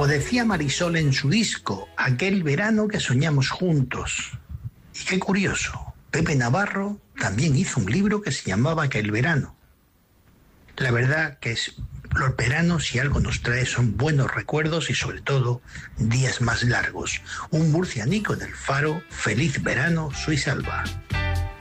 Como decía Marisol en su disco, aquel verano que soñamos juntos. Y qué curioso, Pepe Navarro también hizo un libro que se llamaba Aquel verano. La verdad que los veranos, si algo nos trae, son buenos recuerdos y sobre todo días más largos. Un murcianico del Faro, feliz verano, soy Salva.